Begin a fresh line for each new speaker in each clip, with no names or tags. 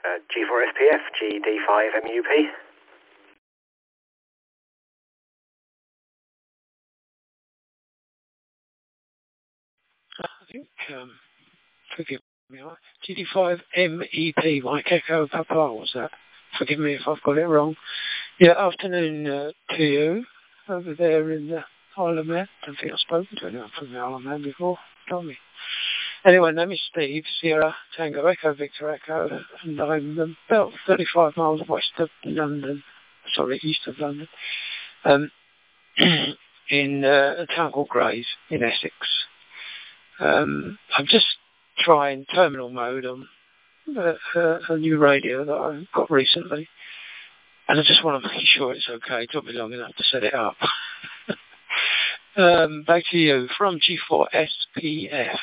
G4SPF, GD5MUP.
I think, forgive me, GD5MEP, Mike Echo Papa, was that? Forgive me if I've got it wrong. Yeah, afternoon to you, over there in the Isle of Man. I don't think I've spoken to anyone from the Isle of Man before. Tell me. Anyway, my name is Steve, Sierra Tango Echo Victor Echo, and I'm about 35 miles west of London, sorry, east of London, in a town called Grays in Essex. I'm just trying terminal mode on a new radio that I've got recently, and I just want to make sure it's okay. It took me long enough to set it up. Back to you from G4SPF.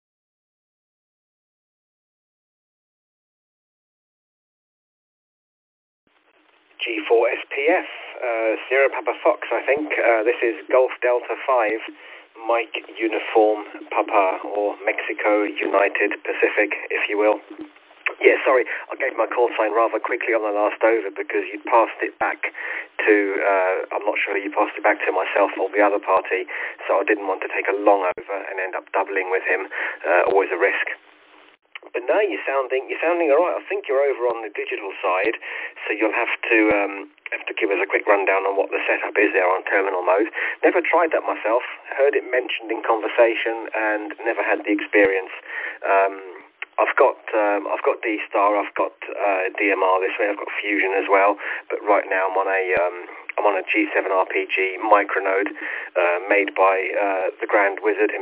G4SPF, Sierra Papa Fox, I think. This is Golf Delta 5, Mike Uniform Papa, or Mexico United Pacific, if you will. Yeah, sorry, I gave my call sign rather quickly on the last over because you passed it back to, I'm not sure you passed it back to myself or the other party, so I didn't want to take a long over and end up doubling with him, always a risk. But no, you're sounding all right. I think you're over on the digital side, so you'll have to give us a quick rundown on what the setup is there on terminal mode. Never tried that myself. Heard it mentioned in conversation and never had the experience. I've got D-Star, I've got DMR this way, I've got Fusion as well. But right now I'm on a G7 RPG micronode made by the Grand Wizard